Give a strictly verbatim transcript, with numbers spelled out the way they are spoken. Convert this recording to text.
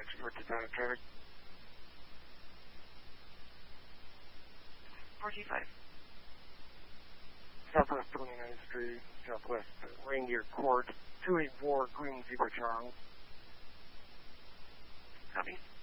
expert to time traffic. four two five. Southwest twenty-ninth Street, Southwest Reindeer Court, two eight four Green Zebra Charles. Copy.